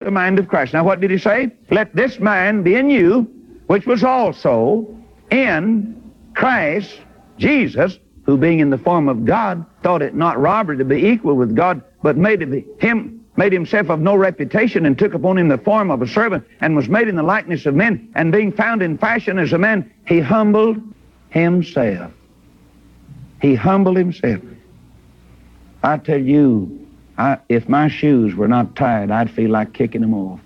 the mind of Christ. Now what did he say? Let this mind be in you, which was also in Christ Jesus, who being in the form of God, thought it not robbery to be equal with God, but made himself of no reputation, and took upon him the form of a servant, and was made in the likeness of men, and being found in fashion as a man, he humbled himself. He humbled himself. I tell you, if my shoes were not tied, I'd feel like kicking them off.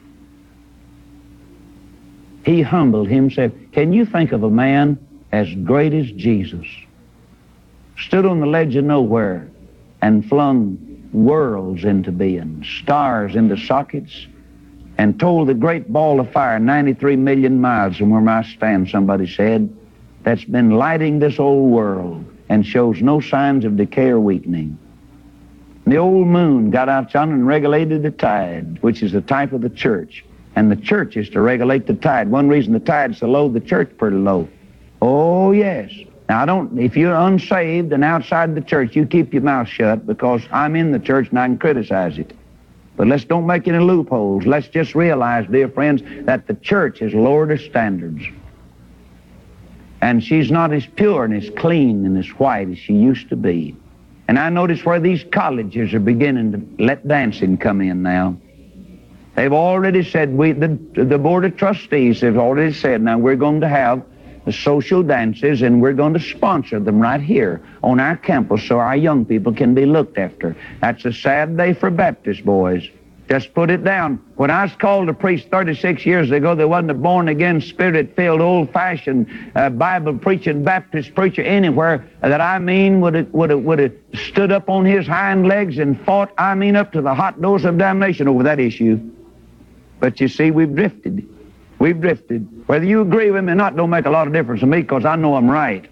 He humbled himself. Can you think of a man as great as Jesus stood on the ledge of nowhere and flung worlds into being, stars into sockets, and told the great ball of fire 93 million miles from where I stand, somebody said, that's been lighting this old world and shows no signs of decay or weakening. The old moon got out yonder and regulated the tide, which is the type of the church. And the church is to regulate the tide. One reason the tide's so low, the church pretty low. Oh, yes. Now, if you're unsaved and outside the church, you keep your mouth shut, because I'm in the church and I can criticize it. But let's don't make any loopholes. Let's just realize, dear friends, that the church has lowered her standards. And she's not as pure and as clean and as white as she used to be. And I notice where these colleges are beginning to let dancing come in now. They've already said, the Board of Trustees have already said, now we're going to have the social dances, and we're going to sponsor them right here on our campus so our young people can be looked after. That's a sad day for Baptist boys. Just put it down. When I was called to preach 36 years ago, there wasn't a born-again, spirit-filled, old-fashioned, Bible-preaching Baptist preacher anywhere that would have stood up on his hind legs and fought, up to the hot doors of damnation over that issue. But you see, we've drifted. We've drifted. Whether you agree with me or not don't make a lot of difference to me, because I know I'm right.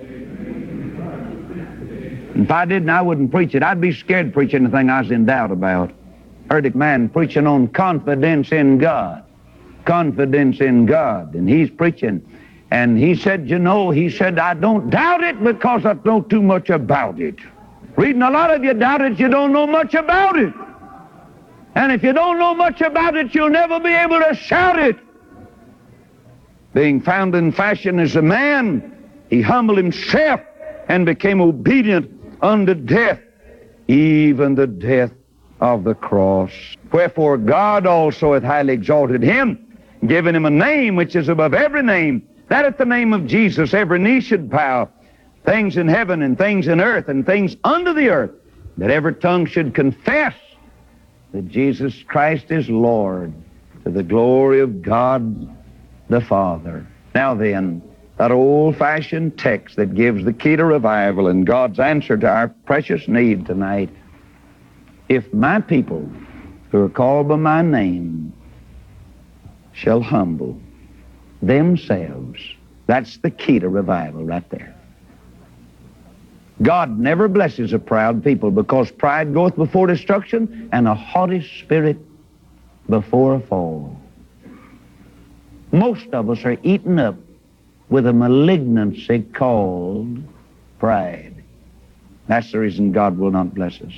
If I didn't, I wouldn't preach it. I'd be scared to preach anything I was in doubt about. Heard a man preaching on confidence in God. Confidence in God. And he's preaching. And he said, I don't doubt it because I know too much about it. Reading a lot of you doubt it, you don't know much about it. And if you don't know much about it, you'll never be able to shout it. Being found in fashion as a man, he humbled himself and became obedient unto death, even the death of the cross. Wherefore God also hath highly exalted him, given him a name which is above every name, that at the name of Jesus every knee should bow, things in heaven and things in earth and things under the earth, that every tongue should confess that Jesus Christ is Lord, to the glory of God the Father. Now then, that old-fashioned text that gives the key to revival and God's answer to our precious need tonight. If my people who are called by my name shall humble themselves, that's the key to revival right there. God never blesses a proud people, because pride goeth before destruction, and a haughty spirit before a fall. Most of us are eaten up with a malignancy called pride. That's the reason God will not bless us.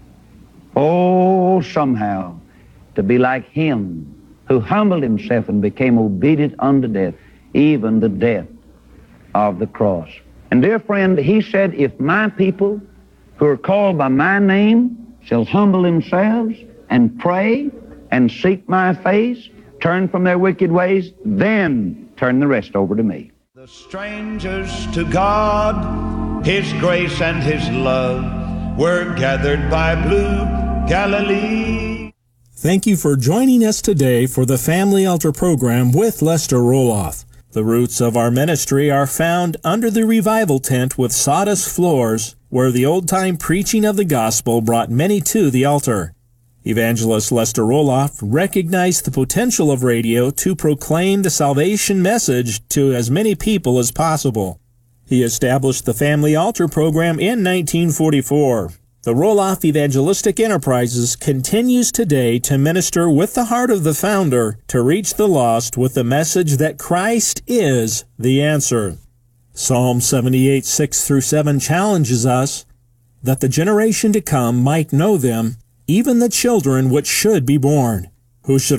Oh, somehow, to be like him who humbled himself and became obedient unto death, even the death of the cross. And dear friend, he said, if my people who are called by my name shall humble themselves and pray and seek my face, turn from their wicked ways, then turn the rest over to me. The strangers to God, his grace and his love, were gathered by blue Galilee. Thank you for joining us today for the Family Altar program with Lester Roloff. The roots of our ministry are found under the revival tent with sawdust floors, where the old-time preaching of the gospel brought many to the altar. Evangelist Lester Roloff recognized the potential of radio to proclaim the salvation message to as many people as possible. He established the Family Altar program in 1944. The Roloff Evangelistic Enterprises continues today to minister with the heart of the founder to reach the lost with the message that Christ is the answer. Psalm 78, 6-7 challenges us that the generation to come might know them, even the children which should be born, who should